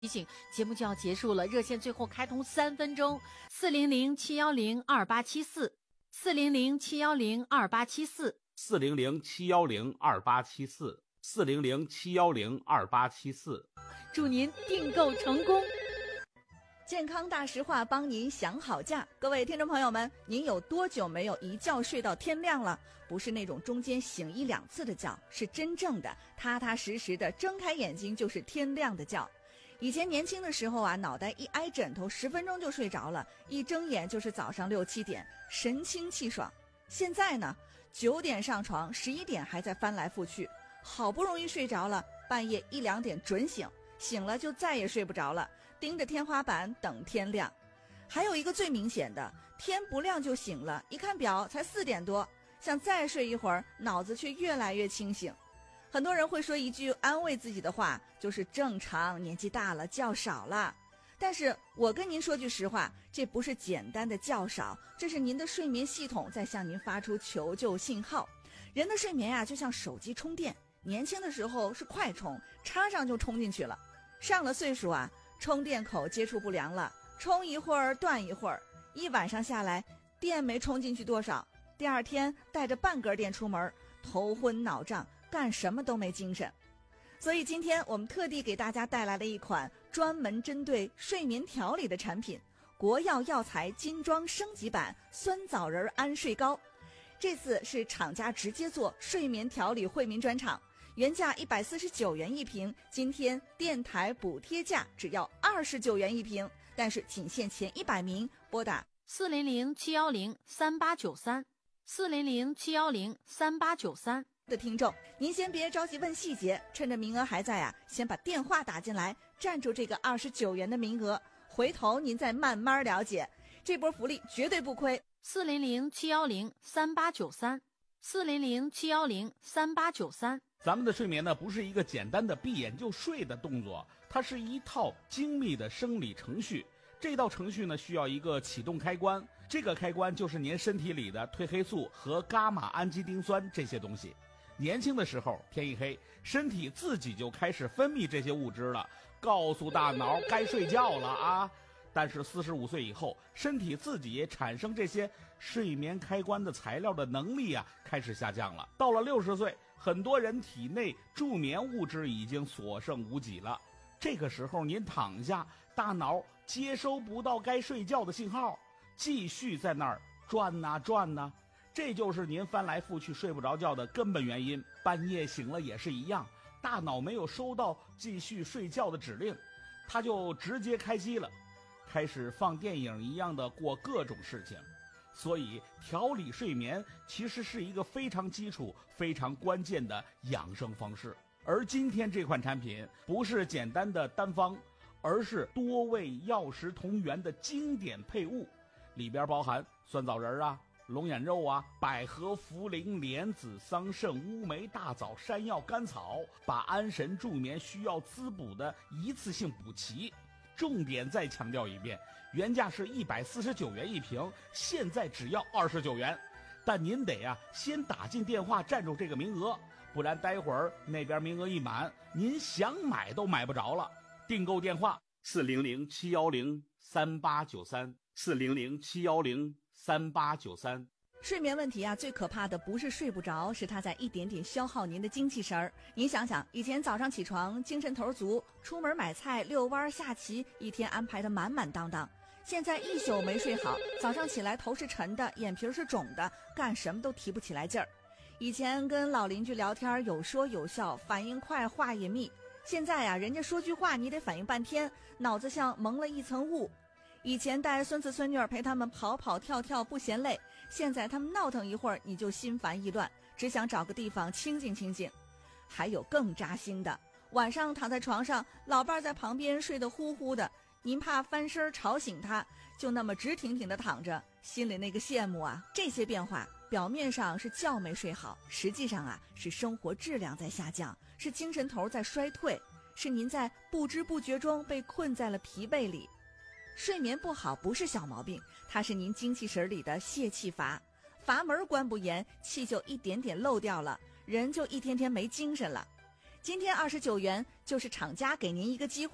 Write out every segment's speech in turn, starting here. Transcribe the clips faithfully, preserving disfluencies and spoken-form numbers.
提醒节目就要结束了，热线最后开通三分钟，四零零七幺零二八七四，四零零七幺零二八七四， 四零零七幺零二八七四，四零零七幺零二八七四。 祝您订购成功。 健康大实话，帮您想好价。各位听众朋友们，您有多久没有一觉睡到天亮了？不是那种中间醒一两次的觉，是真正的踏踏实实的睁开眼睛就是天亮的觉。以前年轻的时候啊，脑袋一挨枕头十分钟就睡着了，一睁眼就是早上六七点，神清气爽。现在呢，九点上床，十一点还在翻来覆去，好不容易睡着了，半夜一两点准醒，醒了就再也睡不着了，盯着天花板等天亮。还有一个最明显的，天不亮就醒了，一看表才四点多，想再睡一会儿，脑子却越来越清醒。很多人会说一句安慰自己的话，就是正常，年纪大了觉少了。但是我跟您说句实话，这不是简单的觉少，这是您的睡眠系统在向您发出求救信号。人的睡眠呀、啊，就像手机充电，年轻的时候是快充，插上就充进去了。上了岁数啊，充电口接触不良了，充一会儿断一会儿，一晚上下来电没充进去多少，第二天带着半根电出门，头昏脑胀，干什么都没精神。所以今天我们特地给大家带来了一款专门针对睡眠调理的产品，国药药材精装升级版酸枣仁安睡膏。这次是厂家直接做睡眠调理惠民专场，原价一百四十九元一瓶，今天电台补贴价只要二十九元一瓶，但是仅限前一百名，拨打四零零七幺零三八九三，四零零七幺零三八九三的听众，您先别着急问细节，趁着名额还在啊，先把电话打进来，占住这个二十九元的名额，回头您再慢慢了解，这波福利绝对不亏。 四零零七幺零三八九三，四零零七幺零三八九三。 咱们的睡眠呢，不是一个简单的闭眼就睡的动作，它是一套精密的生理程序。这道程序呢，需要一个启动开关，这个开关就是您身体里的褪黑素和伽马氨基丁酸这些东西。年轻的时候，天一黑，身体自己就开始分泌这些物质了，告诉大脑该睡觉了啊。但是四十五岁以后，身体自己也产生这些睡眠开关的材料的能力啊，开始下降了。到了六十岁，很多人体内助眠物质已经所剩无几了。这个时候您躺下，大脑接收不到该睡觉的信号，继续在那儿转呐转呐，这就是您翻来覆去睡不着觉的根本原因。半夜醒了也是一样，大脑没有收到继续睡觉的指令，它就直接开机了，开始放电影一样的过各种事情。所以调理睡眠其实是一个非常基础非常关键的养生方式。而今天这款产品不是简单的单方，而是多味药食同源的经典配物，里边包含酸枣仁啊、龙眼肉啊、百合、茯苓、莲子、桑葚、乌梅、大枣、山药、甘草，把安神助眠需要滋补的一次性补齐。重点再强调一遍，原价是一百四十九元一瓶，现在只要二十九元。但您得啊先打进电话占住这个名额，不然待会儿那边名额一满，您想买都买不着了。订购电话四零零七幺零三八九三，四零零七幺零三八九三。 睡眠问题啊，最可怕的不是睡不着，是它在一点点消耗您的精气神儿。您想想，以前早上起床精神头足，出门买菜、遛弯、下棋，一天安排的满满当当。现在一宿没睡好，早上起来头是沉的，眼皮是肿的，干什么都提不起来劲儿。以前跟老邻居聊天有说有笑，反应快，话也密。现在呀、啊，人家说句话你得反应半天，脑子像蒙了一层雾。以前带孙子孙女儿陪他们跑跑跳跳不嫌累，现在他们闹腾一会儿你就心烦意乱，只想找个地方清静清静。还有更扎心的，晚上躺在床上，老伴在旁边睡得呼呼的，您怕翻身吵醒他，就那么直挺挺的躺着，心里那个羡慕啊。这些变化表面上是觉没睡好，实际上啊是生活质量在下降，是精神头在衰退，是您在不知不觉中被困在了疲惫里。睡眠不好不是小毛病，它是您精气神里的泄气阀，阀门关不严，气就一点点漏掉了，人就一天天没精神了。今天二十九元就是厂家给您一个机会，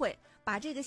把这个